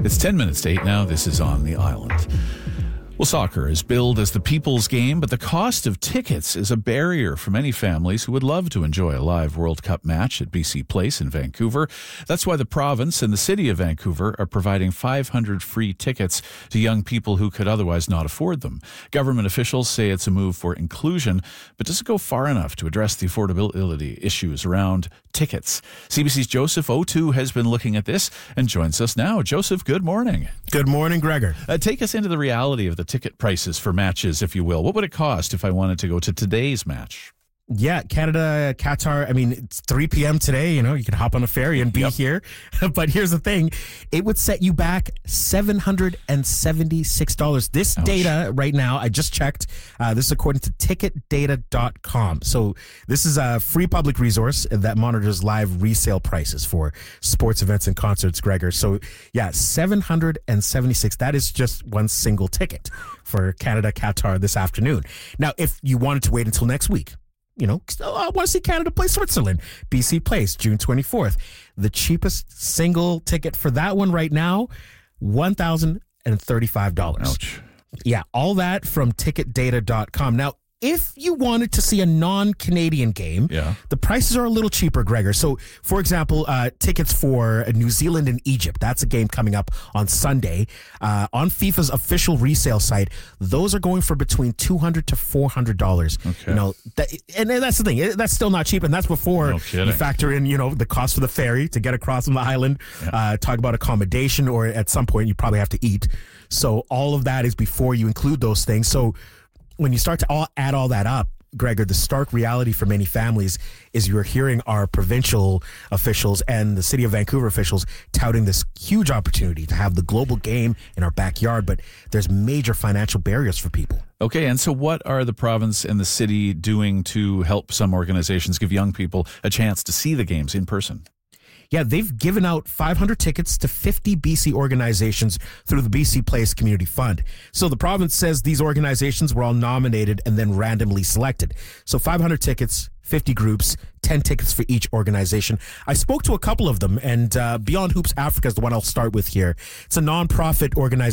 It's 10 minutes to 8 now. This is On the Island. Well, soccer is billed as the people's game, but the cost of tickets is a barrier for many families who would love to enjoy a live World Cup match at BC Place in Vancouver. That's why the province and the city of Vancouver are providing 500 free tickets to young people who could otherwise not afford them. Government officials say it's a move for inclusion, but does it go far enough to address the affordability issues around tickets? CBC's Joseph O'Toole has been looking at this and joins us now. Joseph, good morning. Good morning, Gregor. Take us into the reality of the ticket prices for matches, if you will. What would it cost if I wanted to go to today's match? Yeah, Canada, Qatar, it's 3 p.m. today. You can hop on a ferry and be here. But here's the thing. It would set you back $776. This data right now, I just checked. This is according to ticketdata.com. So this is a free public resource that monitors live resale prices for sports events and concerts, Gregor. So yeah, $776. That is just one single ticket for Canada, Qatar this afternoon. Now, if you wanted to wait until next week, I want to see Canada play Switzerland. BC Place, June 24th. The cheapest single ticket for that one right now, $1,035. Ouch. Yeah, all that from ticketdata.com. Now, if you wanted to see a non-Canadian game, the prices are a little cheaper, Gregor. So, for example, tickets for New Zealand and Egypt, that's a game coming up on Sunday. On FIFA's official resale site, those are going for between $200 to $400. Okay. And that's the thing. That's still not cheap, and that's before you factor in, the cost of the ferry to get across on the island, talk about accommodation, or at some point you probably have to eat. So all of that is before you include those things. So when you start to add all that up, Gregor, the stark reality for many families is you're hearing our provincial officials and the city of Vancouver officials touting this huge opportunity to have the global game in our backyard, but there's major financial barriers for people. Okay, and so what are the province and the city doing to help some organizations give young people a chance to see the games in person? Yeah, they've given out 500 tickets to 50 BC organizations through the BC Place Community Fund. So the province says these organizations were all nominated and then randomly selected. So 500 tickets, 50 groups, 10 tickets for each organization. I spoke to a couple of them, and Beyond Hoops Africa is the one I'll start with here. It's a nonprofit organization